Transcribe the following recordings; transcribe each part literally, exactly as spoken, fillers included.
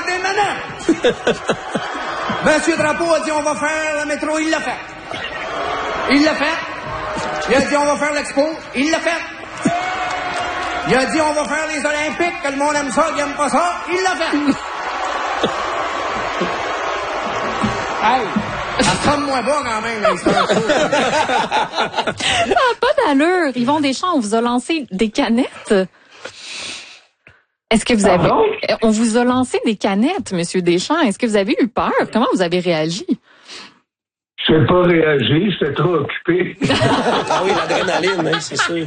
des nanas. Monsieur Drapeau a dit, on va faire le métro, il l'a fait. Il l'a fait. Il a dit, on va faire l'expo, il l'a fait. Il a dit, on va faire les Olympiques, que le monde aime ça, qu'il aime pas ça, il l'a fait. Hey, ça tombe moins bas quand même, ça. Ah, pas d'allure. Yvon Deschamps, on vous a lancé des canettes. Est-ce que vous avez... Pardon? On vous a lancé des canettes, Monsieur Deschamps. Est-ce que vous avez eu peur? Comment vous avez réagi? Je n'ai pas réagi, j'étais trop occupé. Ah oui, l'adrénaline, hein, c'est sûr.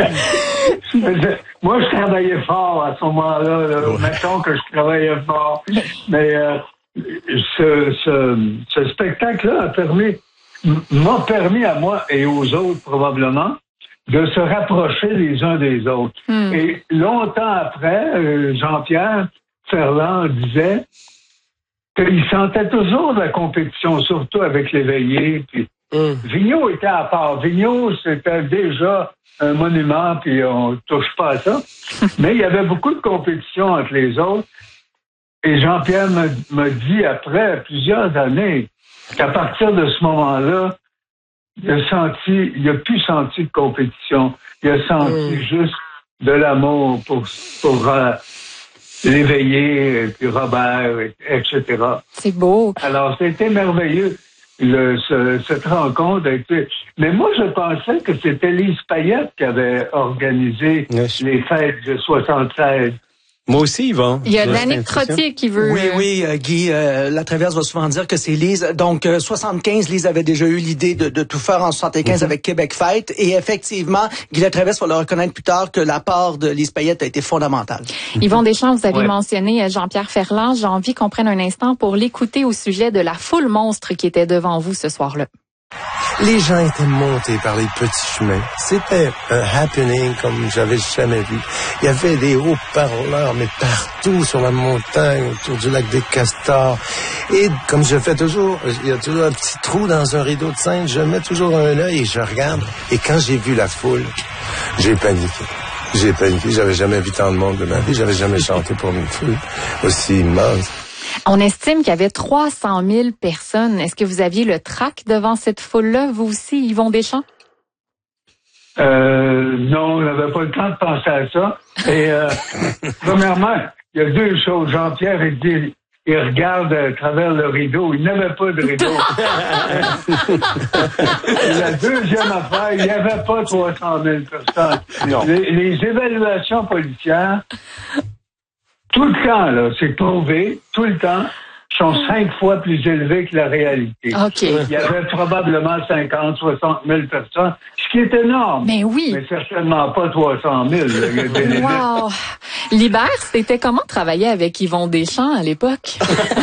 Moi, je travaillais fort à ce moment-là. Là. Mettons que je travaillais fort. Mais euh, ce, ce, ce spectacle-là a permis, m'a permis à moi et aux autres probablement de se rapprocher les uns des autres. Mm. Et longtemps après, euh, Jean-Pierre Ferland disait qu'il sentait toujours la compétition, surtout avec l'éveillé. Puis mm. Vigneault était à part. Vigneault, c'était déjà un monument, puis on touche pas à ça. Mais il y avait beaucoup de compétition entre les autres. Et Jean-Pierre m'a dit après plusieurs années qu'à partir de ce moment-là, il a senti, il a plus senti de compétition. Il a senti mm. juste de l'amour pour, pour euh, l'éveillé, puis Robert, et cetera. C'est beau. Alors, c'était merveilleux, le, ce, cette rencontre. Mais moi, je pensais que c'était Lise Payette qui avait organisé yes. les fêtes de soixante-seize. Moi aussi, Yvon. Il y a Danick Trottier qui veut... Oui, oui, euh, Guy, euh, Latraverse va souvent dire que c'est Lise. Donc, euh, soixante-quinze, Lise avait déjà eu l'idée de, de tout faire en soixante-quinze mm-hmm. avec Québec Fête. Et effectivement, Guy Latraverse va le reconnaître plus tard que l'apport de Lise Payette a été fondamental. Yvon Deschamps, vous avez ouais. mentionné Jean-Pierre Ferland. J'ai envie qu'on prenne un instant pour l'écouter au sujet de la foule monstre qui était devant vous ce soir-là. Les gens étaient montés par les petits chemins. C'était un happening comme j'avais jamais vu. Il y avait des haut-parleurs, mais partout sur la montagne, autour du lac des Castors. Et comme je fais toujours, il y a toujours un petit trou dans un rideau de scène. Je mets toujours un œil et je regarde. Et quand j'ai vu la foule, j'ai paniqué. J'ai paniqué. J'avais jamais vu tant de monde de ma vie. J'avais jamais chanté pour une foule aussi immense. On estime qu'il y avait trois cent mille personnes. Est-ce que vous aviez le trac devant cette foule-là, vous aussi, Yvon Deschamps? Euh, non, on n'avait pas le temps de penser à ça. Et euh, premièrement, il y a deux choses. Jean-Pierre, il dit, il regarde à travers le rideau. Il n'avait pas de rideau. La deuxième affaire, il n'y avait pas trois cent mille personnes. Les, les évaluations policières, tout le temps, là, c'est prouvé, tout le temps, sont cinq fois plus élevés que la réalité. Okay. Il y avait probablement cinquante, soixante mille personnes, ce qui est énorme. Mais oui. Mais certainement pas trois cent mille. Il y a des wow. Libert, c'était comment travailler avec Yvon Deschamps à l'époque?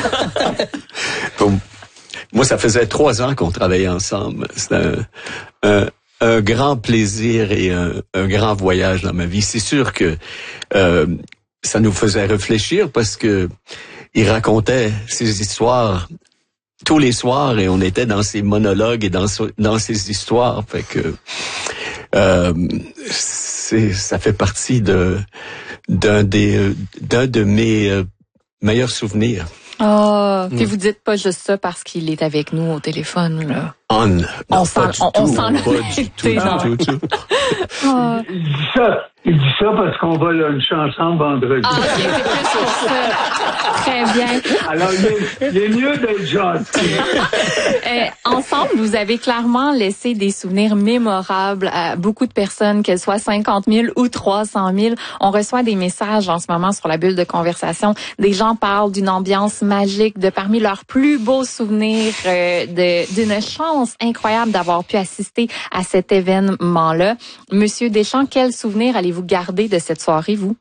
Bon, moi, ça faisait trois ans qu'on travaillait ensemble. C'était un, un, un grand plaisir et un, un grand voyage dans ma vie. C'est sûr que euh, ça nous faisait réfléchir parce que il racontait ses histoires tous les soirs et on était dans ses monologues et dans dans ses histoires. Fait que euh, c'est ça fait partie de d'un des d'un de mes euh, meilleurs souvenirs. Ah, oh, puis mm. vous dites pas juste ça parce qu'il est avec nous au téléphone là. Oh, non, on non, sent pas du on, tout, on sent pas du tout, du tout, du tout. Oh. Il dit ça, il dit ça parce qu'on va luncher ensemble vendredi. Ah, ok, c'est plus pour ça. Très bien. Alors, il est, il est mieux d'être gentil. euh, ensemble, vous avez clairement laissé des souvenirs mémorables à beaucoup de personnes, qu'elles soient cinquante mille ou trois cent mille. On reçoit des messages en ce moment sur la bulle de conversation. Des gens parlent d'une ambiance magique, de parmi leurs plus beaux souvenirs, euh, de d'une chance incroyable d'avoir pu assister à cet événement-là. Monsieur Deschamps, quel souvenir allez-vous garder de cette soirée, vous?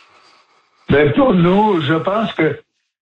Ben pour nous, je pense que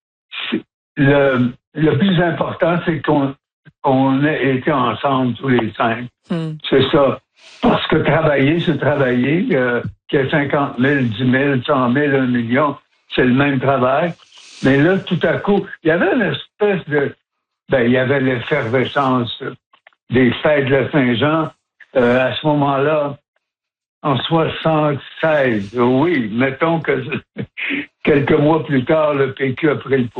le, le plus important, c'est qu'on on ait été ensemble tous les cinq. Hmm. C'est ça. Parce que travailler, c'est travailler. Euh, qu'il y ait cinquante mille, dix mille, cent mille, un million, c'est le même travail. Mais là, tout à coup, il y avait une espèce de... Ben, il y avait l'effervescence des fêtes de la Saint-Jean. Euh, à ce moment-là, en soixante-seize, oui, mettons que quelques mois plus tard, le P Q a pris le pouvoir.